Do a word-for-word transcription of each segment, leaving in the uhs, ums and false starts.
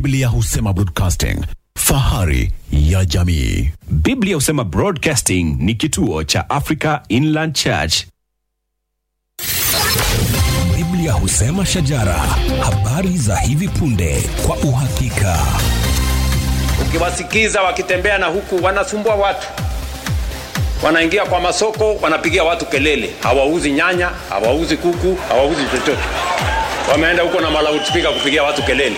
Biblia husema broadcasting, fahari ya jamii. Biblia husema Broadcasting ni kituo cha Africa Inland Church. Biblia husema shajara, habari za hivi punde kwa uhakika. Ukiwasikiza wakitembea na huku wanasumbua watu, wanaingia kwa masoko, wanapigia watu kelele, hawauzi nyanya, hawauzi kuku, hawauzi chochote. Wameenda huko na loudspeaker kupigia watu kelele.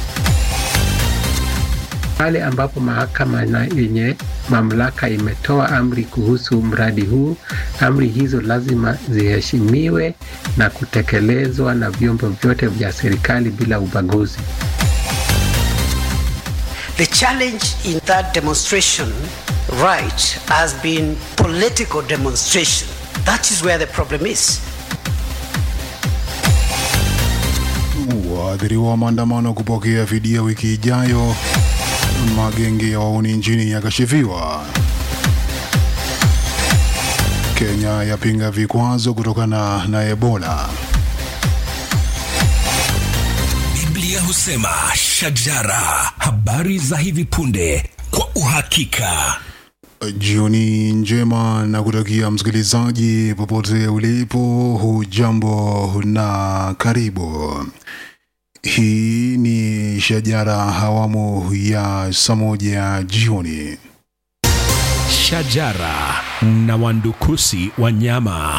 Pale ambapo mahakama na yenye mamlaka imetoa amri kuhusu mradi huu, amri hizo lazima ziheshimiwe na kutekelezwa na vyombo vyote vya serikali bila ubaguzi. The challenge in that demonstration right has been political demonstration. That is where the problem is. Waadhiriwa wa maandamano kupokea fidia wiki ijayo. Magenge ya wauni nchini yakashifiwa. Kenya yapinga vikwazo kutokana na Ebola. Biblia husema shajara, habari za hivi punde kwa uhakika. Jioni njema na kutakia msikilizaji popote ulipo, hujambo na karibu. Hii ni shajara awamu ya saa moja jioni. Shajara na wandukusi wanyama.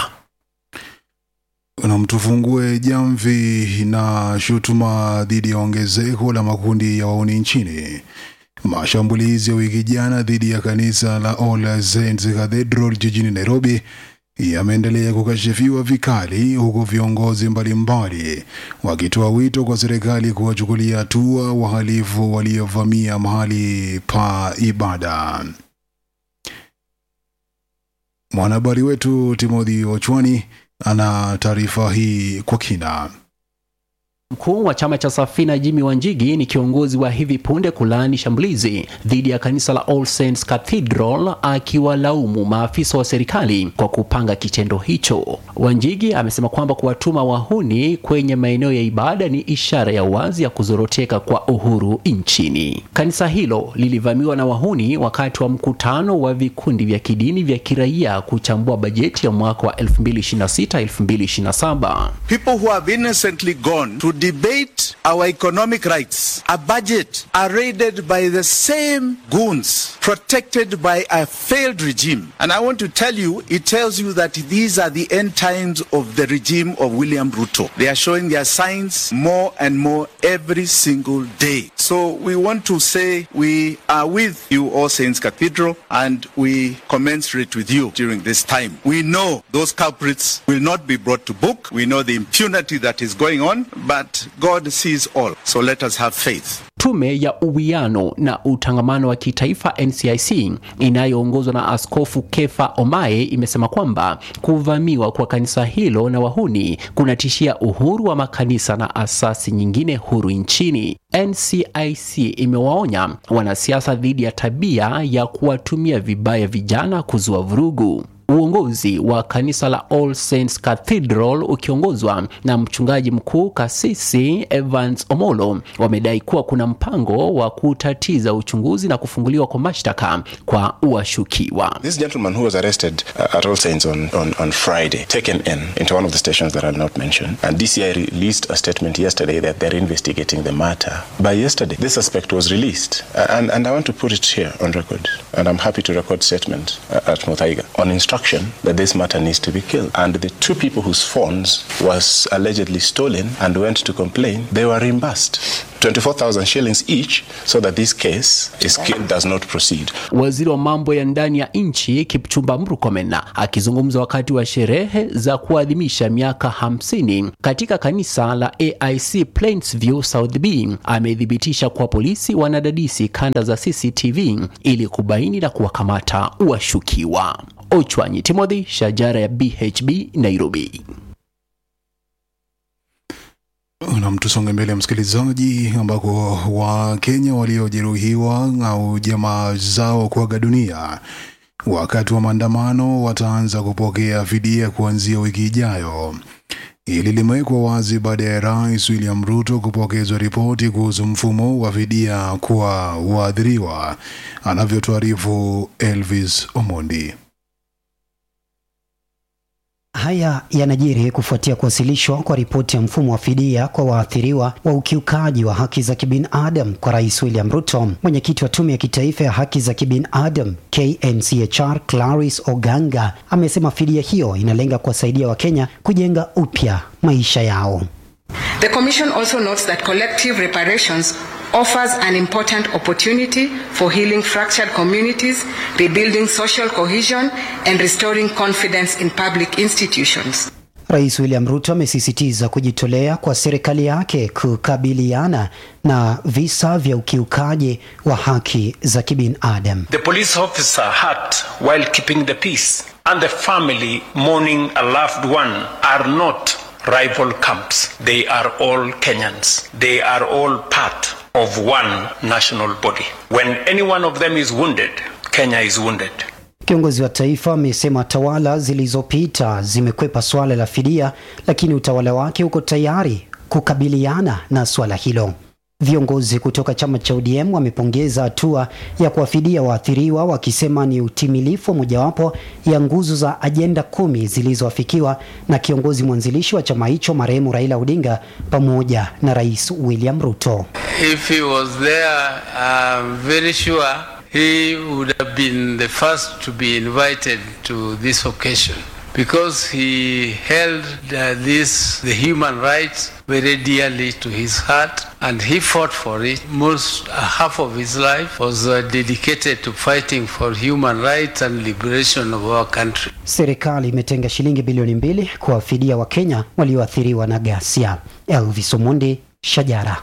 Na mtufungue jamvi na shutuma dhidi ya ongezeko la makundi ya wauni nchini. Mashambulizi ya wiki jana dhidi ya kanisa la All Saints Cathedral jijini Nairobi yameendelea kukashifiwa vikali, huko viongozi mbalimbali wakitoa wito kwa serikali kuwachukulia hatua wahalifu waliovamia mahali pa ibada. Mwanahabari wetu Timothy Ochwani ana taarifa hii kwa kina. Mkuu wa chama cha Safina Jimmy Wanjigi ni kiongozi wa hivi punde kulaani shambulizi dhidi ya kanisa la All Saints Cathedral, akiwalaumu maafisa wa serikali kwa kupanga kitendo hicho. Wanjigi amesema kwamba kuwatuma wahuni kwenye maeneo ya ibada ni ishara ya wazi ya kuzoroteka kwa uhuru nchini. Kanisa hilo lilivamiwa na wahuni wakati wa mkutano wa vikundi vya kidini vya kiraia kuchambua bajeti ya mwaka wa elfu mbili ishirini na sita elfu mbili ishirini na saba. People who have innocently gone to debate our economic rights, a budget, are raided by the same goons protected by a failed regime. And I want to tell you, it tells you that these are the end times of the regime of William Ruto. They are showing their signs more and more every single day. So we want to say we are with you, All Saints Cathedral, and we commensurate with you during this time. We know those culprits will not be brought to book. We know the impunity that is going on, but God sees all. So let us have faith. Tume ya Uwiano na Utangamano wa Kitaifa N C I C inayoongozwa na Askofu Kefa Omae imesema kwamba kuvamiwa kwa kanisa hilo na wahuni kunatishia uhuru wa makanisa na asasi nyingine huru nchini. N C I C imewaonya wanasiasa dhidi ya tabia ya kuwatumia vibaya vijana kuzua vurugu. Uongozi wa kanisa la All Saints Cathedral ukiongozwa na mchungaji mkuu Kasisi Evans Omolo wamedai kuwa kuna mpango wa kutatiza uchunguzi na kufunguliwa kwa mashtaka kwa washukiwa. This gentleman who was arrested uh, at All Saints on, on, on Friday, taken in into one of the stations that I'll not mention, and D C I released a statement yesterday that they're investigating the matter. By yesterday, this suspect was released, uh, and, and I want to put it here on record, and I'm happy to record statement uh, at Muthaiga on instruction that this matter needs to be killed. And the two people whose phones was allegedly stolen and went to complain, they were reimbursed twenty-four thousand shillings each so that this case is killed, does not proceed. Waziri wa mambo ya ndani ya nchi Kipchumba Murkomen akizungumza wakati wa sherehe za kuadhimisha miaka hamsini katika kanisa la A I C Plainsview South B amedhibitisha kwa polisi wanadadisi kanda za C C T V ili kubaini na kuwakamata washukiwa. Ochwanyi Timothy, shajara ya B H B, Nairobi. Na mtusonge mbele msikilizaji, ambako wa Kenya waliojeruhiwa au jamaa zao kuaga dunia wakati wa maandamano wataanza kupokea fidia kuanzia wiki ijayo. Hili limewekwa wazi baada ya Rais William Ruto kupokezwa ripoti kuhusu mfumo wa fidia kwa waathiriwa, anavyotuarifu Elvis Omondi. Haya yanajiri kufuatia kuwasilishwa kwa ripoti ya mfumo wa fidia kwa waathiriwa wa ukiukaji wa haki za kibinadamu kwa Rais William Ruto. Mwenyekiti wa Tume ya Kitaifa ya Haki za Kibinadamu K N C H R Clarice Oganga amesema fidia hiyo inalenga kuwasaidia Wakenya kujenga upya maisha yao. The Commission also notes that collective reparations offers an important opportunity for healing fractured communities, rebuilding social cohesion, and restoring confidence in public institutions. Rais William Ruto amesisitiza kujitolea kwa serikali yake kukabiliana na visa vya ukiukaji wa haki za kibinadamu. The police officer hurt while keeping the peace, and the family mourning a loved one are not rival camps. They are all Kenyans. They are all part of one national body. When any one of them is wounded, Kenya is wounded. Kiongozi wa taifa amesema tawala zilizopita zimekwepa swala la fidia, lakini utawala wake uko tayari kukabiliana na swala hilo. Viongozi kutoka chama cha O D M wamepongeza hatua ya kuwafidia waathiriwa, wakisema ni utimilifu mojawapo ya nguzo za ajenda kumi zilizoafikiwa na kiongozi mwanzilishi wa chama hicho marehemu Raila Odinga pamoja na Rais William Ruto. If he was there, I'm very sure he would have been the first to be invited to this occasion, because he held uh, this, the human rights, very dearly to his heart, and he fought for it. Most uh, half of his life was uh, dedicated to fighting for human rights and liberation of our country. Serikali imetenga shilingi bilioni mbili kuwafidia Wakenya walioathiriwa na ghasia. Elvis Omondi, Shajara.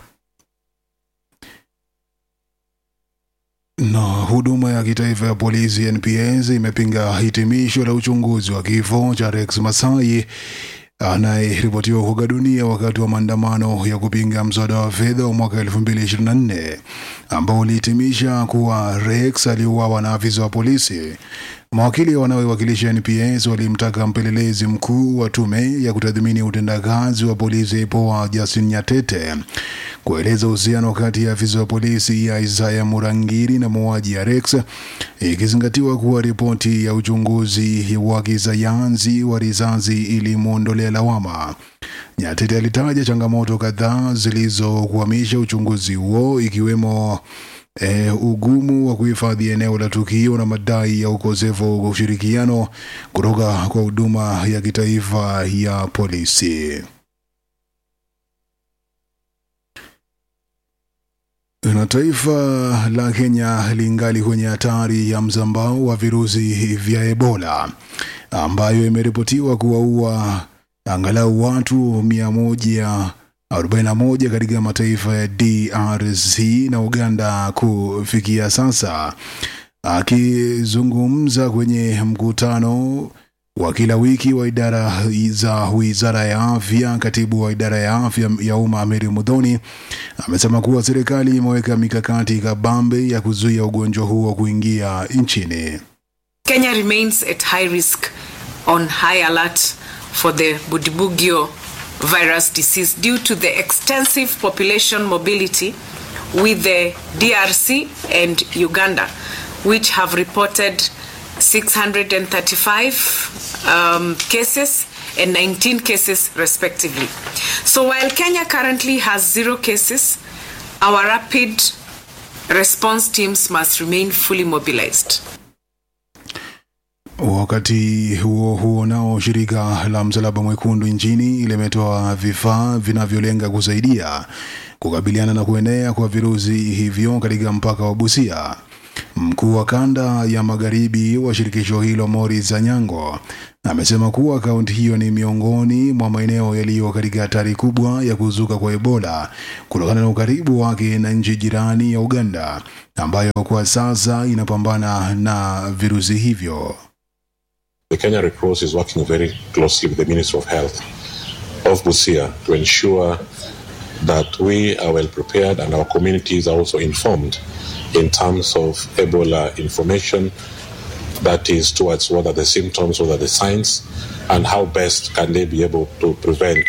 Na huduma ya kitaifa ya polisi N P S imepinga hitimisho la uchunguzi wa kifo cha Rex Masai anayeripotiwa kuaga dunia wakati wa maandamano ya kupinga mswada wa fedha wa mwaka elfu mbili ishirini na nne ambao ulihitimisha kuwa Rex aliuawa na afisa wa polisi. Mawakili wanaowakilisha N P S walimtaka mpelelezi mkuu wa tume ya kutathmini utendakazi wa polisi Poa Justin Nyatete kueleza uhusiano kati ya afisa wa polisi ya Isaiah Murangiri na mauaji ya Rex, ikizingatiwa kuwa ripoti ya uchunguzi wa kisayansi wa risasi ilimuondolea lawama. Nyatete alitaja changamoto kadhaa zilizokwamisha uchunguzi huo, ikiwemo E, ugumu wa kuhifadhi eneo la tukio na madai ya ukosefu wa ushirikiano kutoka kwa huduma ya kitaifa ya polisi. Na taifa la Kenya lingali kwenye hatari ya msambao wa virusi vya Ebola ambayo imeripotiwa kuwaua angalau watu mia moja arobaini na moja katika mataifa ya D R C na Uganda kufikia sasa. Akizungumza kwenye mkutano wa kila wiki wa idara za Wizara ya Afya, katibu wa idara ya afya ya umma Mary Muthoni amesema kuwa serikali imeweka mikakati kabambe ya kuzuia ugonjwa huo kuingia nchini. Kenya remains at high risk on high alert for the Budibugyo virus disease due to the extensive population mobility with the D R C and Uganda, which have reported six hundred thirty-five um, cases and nineteen cases respectively. So while Kenya currently has zero cases, our rapid response teams must remain fully mobilized. Wakati huo huo nao shirika la Msalaba Mwekundu nchini limetoa vifaa vinavyolenga kusaidia kukabiliana na kuenea kwa virusi hivyo katika mpaka wa Busia. Mkuu wa kanda ya magharibi wa shirikisho hilo Morris Anyango amesema kuwa kaunti hiyo ni miongoni mwa maeneo yaliyo katika hatari kubwa ya kuzuka kwa Ebola kutokana na ukaribu wake na nchi jirani ya Uganda ambayo kwa sasa inapambana na virusi hivyo. The Kenya Red Cross is working very closely with the Ministry of Health of Busia to ensure that we are well prepared and our communities are also informed in terms of Ebola information, that is towards what are the symptoms, what are the signs, and how best can they be able to prevent.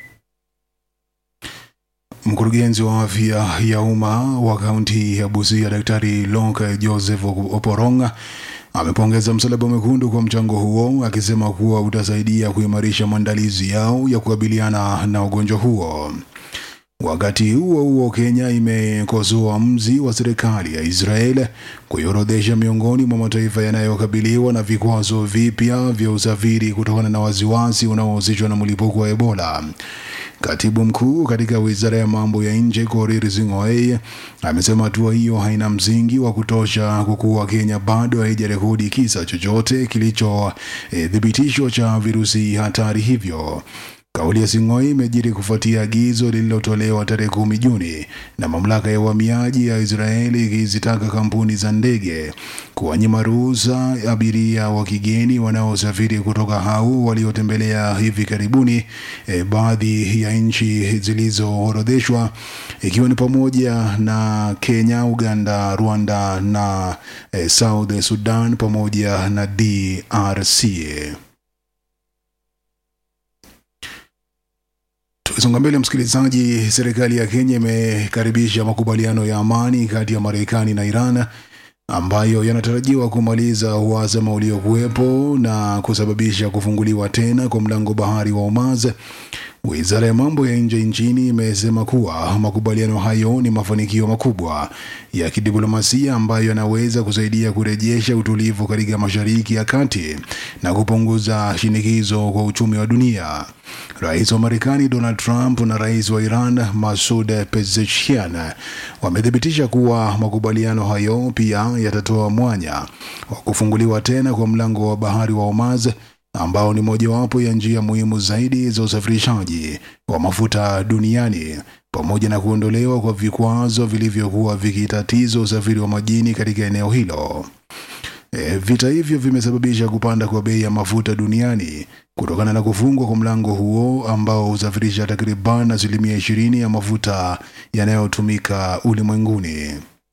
Mkurugenzi wa afya ya umma wa kaunti ya Busia Daktari Lonka Joseph Oporonga amepongeza Msalaba Mwekundu kwa mchango huo, akisema kuwa utasaidia kuimarisha maandalizi yao ya kukabiliana na ugonjwa huo. Wakati huo huo, Kenya imekosoa uamuzi wa serikali ya Israel kuorodhesha miongoni mwa mataifa yanayokabiliwa na vikwazo vipya vya usafiri kutokana na wasiwasi unaohusishwa na mlipuko wa Ebola. Katibu mkuu katika Wizara ya Mambo ya Nje Korir Sing'oei amesema hatua hiyo haina msingi wa kutosha kwa kuwa Kenya bado haijarekodi kisa chochote kilicho e, thibitisho cha virusi hatari hivyo. Kauli ya Sing'oei imejiri kufuatia agizo lililotolewa tarehe kumi Juni na mamlaka ya uhamiaji ya Israeli ikizitaka kampuni za ndege kuwanyima ruhusa abiria wa kigeni wanaosafiri kutoka hao waliotembelea hivi karibuni e, baadhi ya nchi zilizoorodheshwa ikiwa ni pamoja na Kenya, Uganda, Rwanda na e, South Sudan pamoja na D R C. Tukisonga mbele msikilizaji, serikali ya Kenya imekaribisha makubaliano ya amani kati ya Marekani na Iran ambayo yanatarajiwa kumaliza uhasama uliokuwepo na kusababisha kufunguliwa tena kwa mlango bahari wa Hormuz. Wizara ya mambo ya nje nchini imesema kuwa makubaliano hayo ni mafanikio makubwa ya kidiplomasia ambayo yanaweza kusaidia kurejesha utulivu katika Mashariki ya Kati na kupunguza shinikizo kwa uchumi wa dunia. Rais wa Marekani Donald Trump na Rais wa Iran Masoud Pezeshkian wamethibitisha kuwa makubaliano hayo pia yatatoa mwanya wa kufunguliwa tena kwa mlango wa bahari wa Hormuz ambao ni mojawapo ya njia muhimu zaidi za usafirishaji wa mafuta duniani, pamoja na kuondolewa kwa vikwazo vilivyokuwa vikitatiza usafiri wa majini katika eneo hilo. E, vita hivyo vimesababisha kupanda kwa bei ya mafuta duniani kutokana na kufungwa kwa mlango huo ambao usafirisha takriban asilimia ishirini ya mafuta yanayotumika ulimwenguni.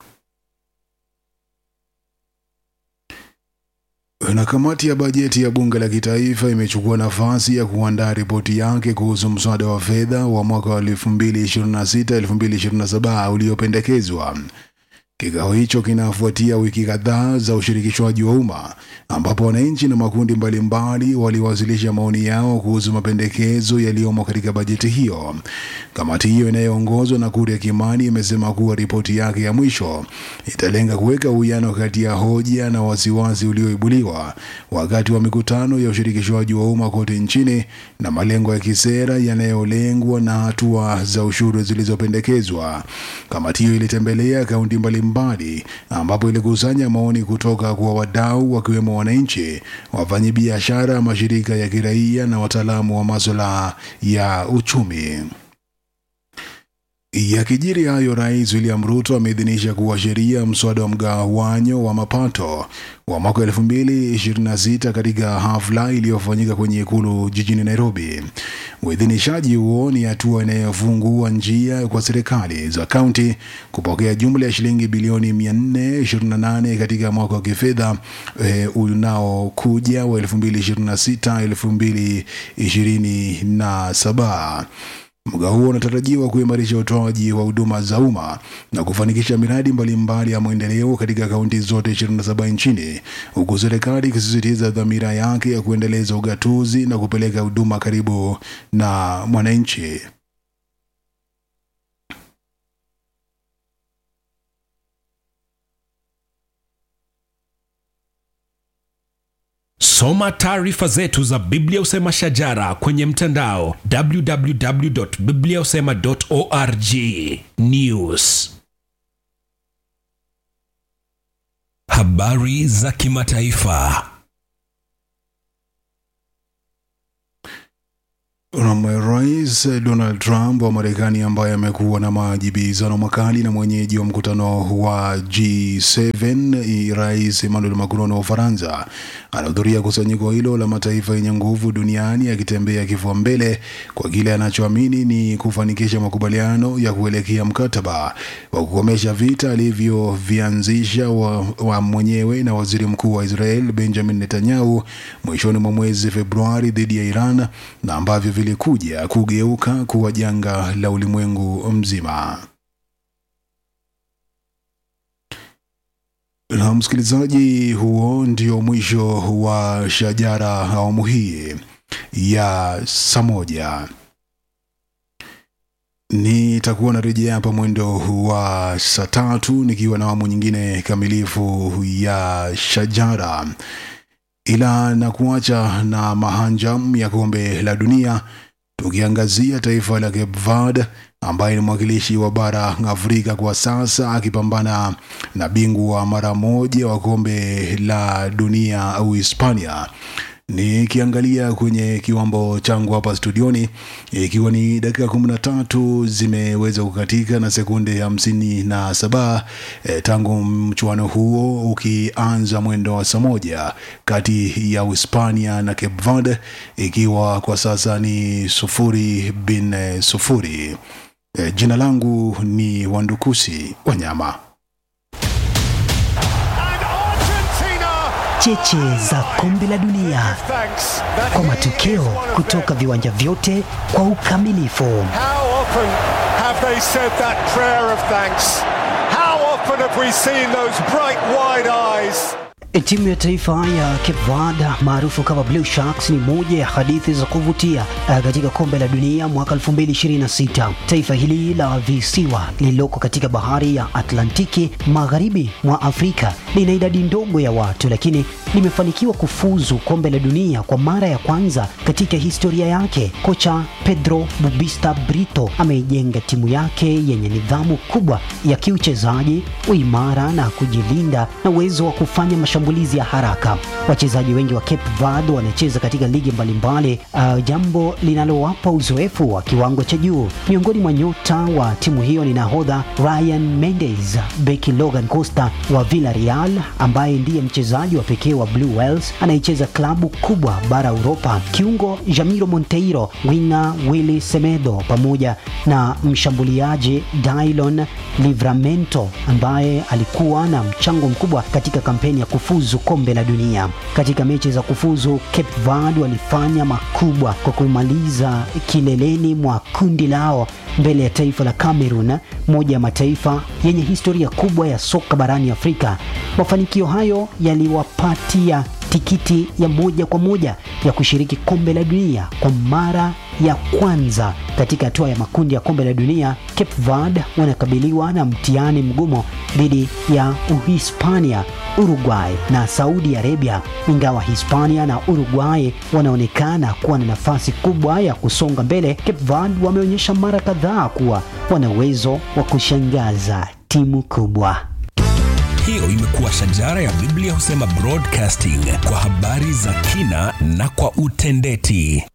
Na kamati ya bajeti ya bunge la kitaifa imechukua nafasi ya kuandaa ripoti yake kuhusu mswada wa fedha wa mwaka wa elfu mbili ishirini na sita elfu mbili ishirini na saba uliopendekezwa. Kikao hicho kinafuatia wiki kadhaa za ushirikishwaji wa umma ambapo wananchi na makundi mbalimbali waliwasilisha maoni yao kuhusu mapendekezo yaliyomo katika bajeti hiyo. Kamati hiyo inayoongozwa na Kuria Kimani imesema kuwa ripoti yake ya mwisho italenga kuweka uwiano kati ya hoja na wasiwasi ulioibuliwa wakati wa mikutano ya ushirikishwaji wa umma kote nchini na malengo ya kisera yanayolengwa na hatua za ushuru zilizopendekezwa. Kamati hiyo ilitembelea kaunti mbalimbali ambapo ilikusanya maoni kutoka kwa wadau wakiwemo wananchi, wafanyabiashara, mashirika ya kiraia na wataalamu wa masuala ya uchumi. Yakijiri hayo, Rais William Ruto ameidhinisha kuwa sheria mswada wa mgawanyo wa mapato wa mwaka elfu mbili ishirini na sita katika hafla iliyofanyika kwenye ikulu jijini Nairobi. Uidhinishaji huo ni hatua inayofungua njia kwa serikali za kaunti kupokea jumla ya shilingi bilioni mia nne ishirini na nane katika mwaka wa kifedha e, unaokuja wa elfu mbili ishirini na sita elfu mbili ishirini na saba. Mgao huo unatarajiwa kuimarisha utoaji wa huduma za umma na kufanikisha miradi mbalimbali ya maendeleo katika kaunti zote ishirini na saba nchini, huku serikali ikisisitiza dhamira yake ya kuendeleza ugatuzi na kupeleka huduma karibu na mwananchi. Soma taarifa zetu za Biblia Husema Shajara kwenye mtandao w w w dot biblia husema dot org. News. Habari za kimataifa. Rais Donald Trump wa Marekani ambaye amekuwa na majibizano makali na mwenyeji wa mkutano wa G seven, Rais Emmanuel Macron wa Ufaransa, anahudhuria kusanyiko hilo la mataifa yenye nguvu duniani akitembea kifua mbele kwa kile anachoamini ni kufanikisha makubaliano ya kuelekea mkataba wa kukomesha vita alivyovianzisha wa, wa mwenyewe na waziri mkuu wa Israel Benjamin Netanyahu mwishoni mwa mwezi Februari dhidi ya Iran, na ambavyo vilikuja kugeuka kuwa janga la ulimwengu mzima. Na msikilizaji, huo ndio mwisho wa Shajara awamu hii ya saa moja. Nitakuwa narejea hapa mwendo wa saa tatu nikiwa na awamu nyingine kamilifu ya Shajara, ila na kuacha na mahanjam ya kombe la dunia, tukiangazia taifa la Cape Verde ambaye ni mwakilishi wa bara Afrika kwa sasa, akipambana na bingwa mara moja wa kombe la dunia au Hispania. Nikiangalia kwenye kiwambo changu hapa studioni, ikiwa ni dakika kumi na tatu zimeweza kukatika na sekunde hamsini na saba e, tangu mchuano huo ukianza mwendo wa saa moja kati ya Hispania na Cape Verde, ikiwa kwa sasa ni sufuri bin sufuri. E, jina langu ni Wandukusi Wanyama. Cheche za kombe la dunia kwa matokeo kutoka viwanja vyote kwa ukamilifu. How often have they said that prayer of thanks? How often have we seen those bright wide eyes? Timu ya taifa ya Cape Verde maarufu kama Blue Sharks ni moja ya hadithi za kuvutia katika kombe la dunia mwaka elfu mbili ishirini na sita. Taifa hili la visiwa lililoko katika bahari ya Atlantiki magharibi mwa Afrika lina idadi ndogo ya watu, lakini limefanikiwa kufuzu kombe la dunia kwa mara ya kwanza katika historia yake. Kocha Pedro Bubista Brito ameijenga timu yake yenye nidhamu kubwa ya kiuchezaji, uimara na kujilinda na uwezo wa kufanya mashambulizi ya haraka. Wachezaji wengi wa Cape Verde wanacheza katika ligi mbalimbali, uh, jambo linalowapa uzoefu wa kiwango cha juu. Miongoni mwa nyota wa timu hiyo ni nahodha Ryan Mendes, beki Logan Costa wa Villarreal ambaye ndiye mchezaji wa pekee wa Blue Whales anayecheza klabu kubwa bara Europa, kiungo Jamiro Monteiro, winga Willy Semedo pamoja na mshambuliaji Dylan Livramento ambaye alikuwa na mchango mkubwa katika kampeni ya kufuzu kombe la dunia. Katika mechi za kufuzu, Cape Verde walifanya makubwa kwa kumaliza kileleni mwa kundi lao mbele ya taifa la Cameroon, moja ya mataifa yenye historia kubwa ya soka barani Afrika. Mafanikio hayo yaliwapatia tikiti ya moja kwa moja ya kushiriki kombe la dunia kwa mara ya kwanza. Katika hatua ya makundi ya kombe la dunia, Cape Verde wanakabiliwa na mtihani mgumu dhidi ya Uhispania, Uruguay na Saudi Arabia. Ingawa Hispania na Uruguay wanaonekana kuwa na nafasi kubwa ya kusonga mbele, Cape Verde wameonyesha mara kadhaa kuwa wana uwezo wa kushangaza timu kubwa. Hiyo imekuwa Shajara ya Biblia Husema Broadcasting, kwa habari za kina na kwa utendeti.